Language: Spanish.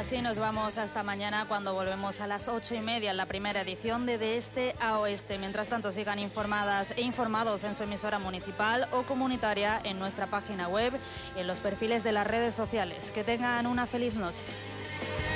Así nos vamos hasta mañana, cuando volvemos a las 8:30 en la primera edición de Este a Oeste. Mientras tanto, sigan informadas e informados en su emisora municipal o comunitaria, en nuestra página web y en los perfiles de las redes sociales. Que tengan una feliz noche.